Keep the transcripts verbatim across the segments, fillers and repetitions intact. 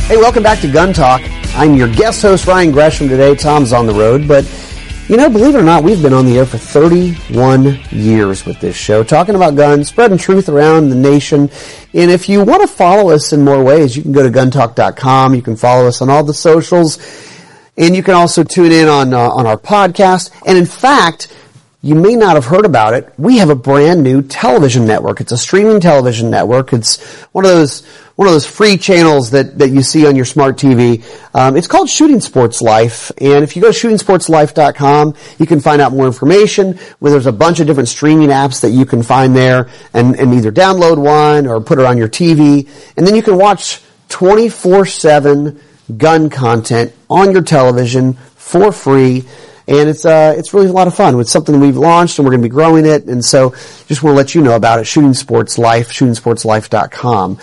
Hey, welcome back to Gun Talk. I'm your guest host, Ryan Gresham. Today, Tom's on the road, but you know, believe it or not, we've been on the air for thirty-one years with this show, talking about guns, spreading truth around the nation. And if you want to follow us in more ways, you can go to gun talk dot com. You can follow us on all the socials, and you can also tune in on uh, on our podcast. And in fact, you may not have heard about it. We have a brand new television network. It's a streaming television network. It's one of those one of those free channels that, that you see on your smart T V. Um, it's called Shooting Sports Life. And if you go to shooting sports life dot com, you can find out more information. Where there's a bunch of different streaming apps that you can find there and, and either download one or put it on your T V. And then you can watch twenty-four seven gun content on your television for free. And it's uh it's really a lot of fun. It's something we've launched, and we're going to be growing it. And so just want to let you know about it, Shooting Sports Life, shooting sports life dot com.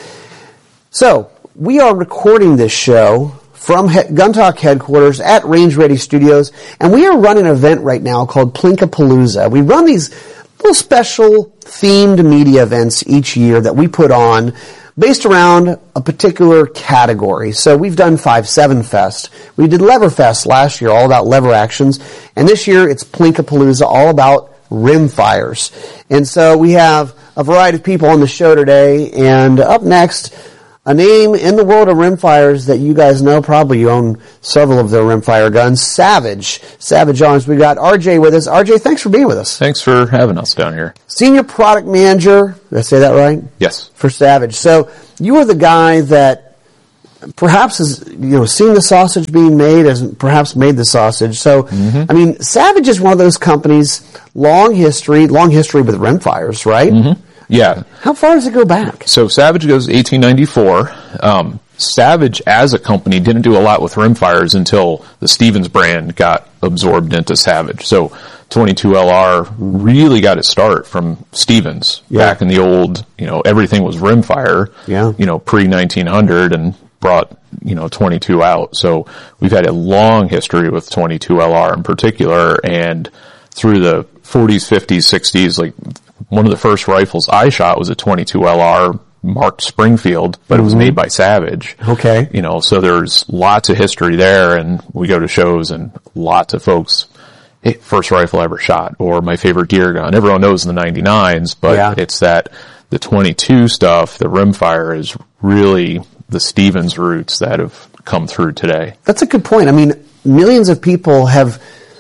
So we are recording this show from he- Gun Talk headquarters at Range Ready Studios, and we are running an event right now called Plinkapalooza. We run these little special themed media events each year that we put on based around a particular category. So we've done five seven Fest. We did Lever Fest last year, all about lever actions. And this year it's Plinkapalooza, all about rim fires. And so we have a variety of people on the show today. And up next, a name in the world of rimfires that you guys know. Probably you own several of their rimfire guns. Savage. Savage Arms. We got R J with us. R J, thanks for being with us. Thanks for having us down here. Senior Product Manager. Did I say that right? Yes. For Savage. So you are the guy that perhaps has, you know, seen the sausage being made, has perhaps made the sausage. So, mm-hmm. I mean, Savage is one of those companies, long history, long history with rimfires, right? Mm-hmm. Yeah. How far does it go back? So Savage goes eighteen ninety-four. Um, Savage as a company didn't do a lot with rimfires until the Stevens brand got absorbed into Savage. So twenty-two L R really got its start from Stevens yeah. back in the old, you know, everything was rimfire, yeah. you know, pre nineteen hundred, and brought, you know, twenty-two out. So we've had a long history with twenty-two L R in particular, and through the forties, fifties, sixties, like one of the first rifles I shot was a twenty-two L R marked Springfield, but mm-hmm. it was made by Savage. Okay. You know, so there's lots of history there, and we go to shows and lots of folks, hey, first rifle I ever shot, or my favorite deer gun. Everyone knows the ninety-nines, but yeah. it's that the twenty-two stuff, the rimfire is really the Stevens roots that have come through today. That's a good point. I mean, millions of people have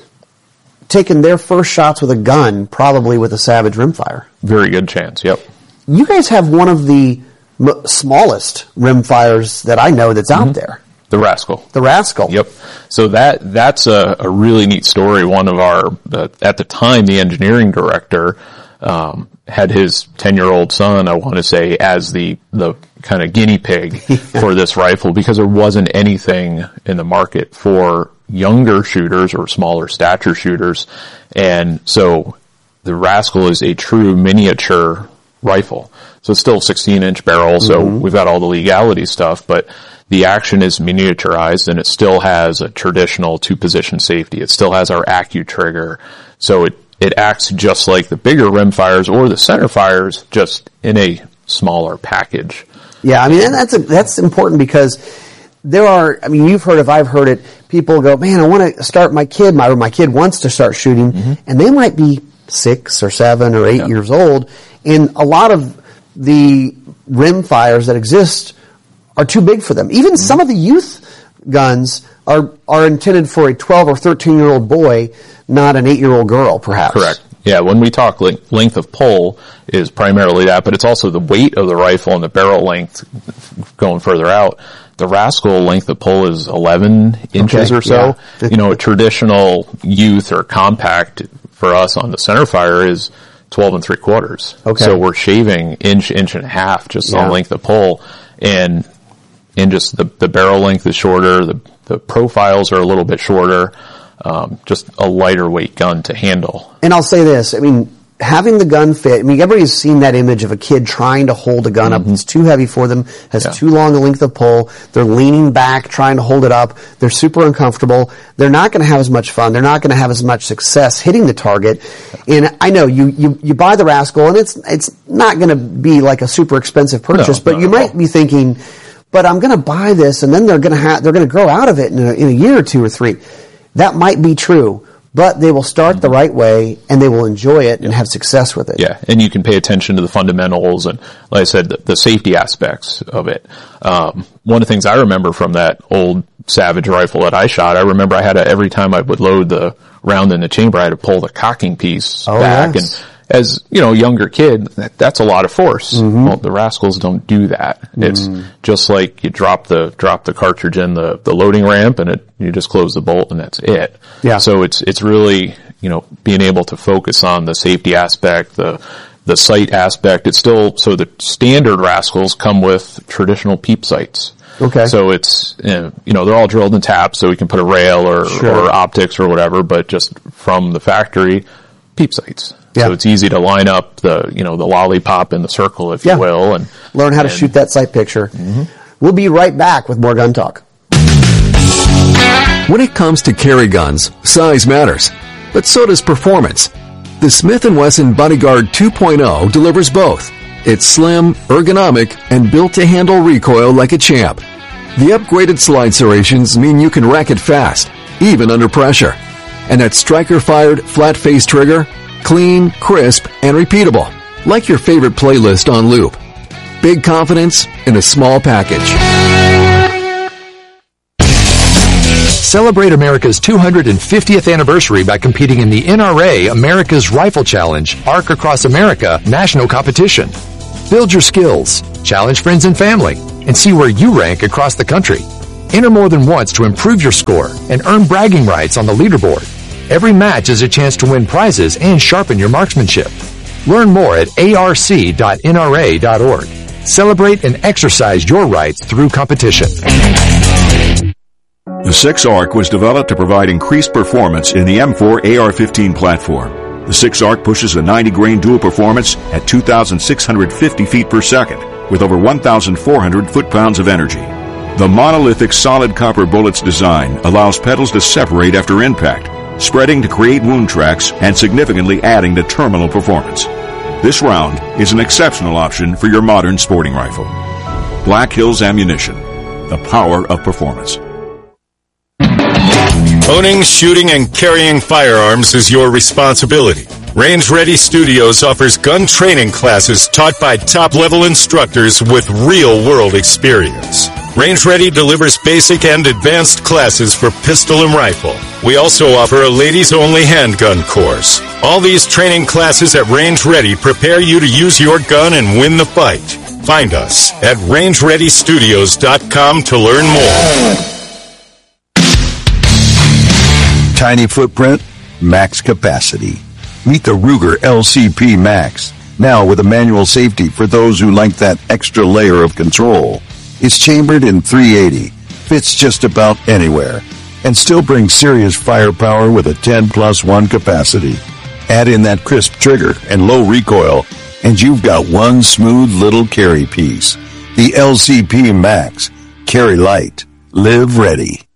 taken their first shots with a gun, probably with a Savage rimfire. Very good chance, yep. You guys have one of the m- smallest rimfires that I know that's mm-hmm. out there. The Rascal. The Rascal. Yep. So that that's a, a really neat story. One of our, uh, at the time, the engineering director um, had his ten-year-old son, I want to say, as the the kind of guinea pig for this rifle, because there wasn't anything in the market for younger shooters or smaller stature shooters. And so the Rascal is a true miniature rifle. So it's still sixteen inch barrel, so mm-hmm. we've got all the legality stuff, but the action is miniaturized, and it still has a traditional two-position safety. It still has our Accu trigger. So it, it acts just like the bigger rimfires or the center fires, just in a smaller package. Yeah, I mean, and that's a, that's important, because there are, I mean, you've heard it, I've heard it, people go, man, I want to start my kid, my, or my kid wants to start shooting, mm-hmm. and they might be six or seven or eight yeah. years old, and a lot of the rimfires that exist are too big for them. Even mm-hmm. some of the youth guns are are intended for a twelve or thirteen year old boy, not an eight year old girl, perhaps. Correct. Yeah, when we talk length of pull is primarily that, but it's also the weight of the rifle and the barrel length going further out. The Rascal length of pull is eleven inches okay, or so. Yeah. You know, a traditional youth or compact for us on the centerfire is twelve and three quarters. Okay. So we're shaving inch, inch and a half just yeah. on length of pull. And, and just the, the barrel length is shorter, the, the profiles are a little bit shorter, um, just a lighter weight gun to handle. And I'll say this, I mean, having the gun fit, I mean, everybody's seen that image of a kid trying to hold a gun mm-hmm. up. It's too heavy for them, has yeah. too long a length of pull. They're leaning back, trying to hold it up. They're super uncomfortable. They're not going to have as much fun. They're not going to have as much success hitting the target. And I know you, you, you buy the Rascal, and it's, it's not going to be like a super expensive purchase, no, but you might be thinking, but I'm going to buy this and then they're going to have, they're going to grow out of it in a, in a year or two or three. That might be true, but they will start the right way and they will enjoy it and have success with it. Yeah, and you can pay attention to the fundamentals and, like I said, the, the safety aspects of it. Um, one of the things I remember from that old Savage rifle that I shot, I remember I had to, every time I would load the round in the chamber, I had to pull the cocking piece oh, back. Yes. And as, you know, a younger kid, that, that's a lot of force. Mm-hmm. Well, the Rascals don't do that. Mm-hmm. It's just like you drop the, drop the cartridge in the, the loading ramp and it, you just close the bolt and that's it. Yeah. So it's, it's really, you know, being able to focus on the safety aspect, the, the sight aspect. It's still, so the standard Rascals come with traditional peep sights. Okay. So it's, you know, they're all drilled and tapped so we can put a rail or, sure. or optics or whatever, but just from the factory, peep sights. Yeah. So it's easy to line up the, you know, the lollipop in the circle, if yeah. you will, and learn how and, to shoot that sight picture. Mm-hmm. We'll be right back with more Gun Talk. When it comes to carry guns, size matters, but so does performance. The Smith and Wesson Bodyguard two point oh delivers both. It's slim, ergonomic, and built to handle recoil like a champ. The upgraded slide serrations mean you can rack it fast, even under pressure. And that striker-fired, flat-face trigger, clean, crisp, and repeatable, like your favorite playlist on loop. Big confidence in a small package. Celebrate America's two hundred fiftieth anniversary by competing in the N R A America's Rifle Challenge Arc Across America National Competition. Build your skills, challenge friends and family, and see where you rank across the country. Enter more than once to improve your score and earn bragging rights on the leaderboard. Every match is a chance to win prizes and sharpen your marksmanship. Learn more at A R C dot N R A dot org. Celebrate and exercise your rights through competition. The six ARC was developed to provide increased performance in the M four A R fifteen platform. The six ARC pushes a ninety grain dual performance at two thousand six hundred fifty feet per second with over one thousand four hundred foot-pounds of energy. The monolithic solid copper bullet's design allows petals to separate after impact, spreading to create wound tracks and significantly adding to terminal performance. This round is an exceptional option for your modern sporting rifle. Black Hills Ammunition, the power of performance. Owning, shooting, and carrying firearms is your responsibility. Range Ready Studios offers gun training classes taught by top-level instructors with real-world experience. Range Ready delivers basic and advanced classes for pistol and rifle. We also offer a ladies-only handgun course. All these training classes at Range Ready prepare you to use your gun and win the fight. Find us at range ready studios dot com to learn more. Tiny footprint, max capacity. Meet the Ruger L C P Max, now with a manual safety for those who like that extra layer of control. It's chambered in three eighty, fits just about anywhere, and still brings serious firepower with a ten plus one capacity. Add in that crisp trigger and low recoil, and you've got one smooth little carry piece. The L C P Max. Carry light. Live ready.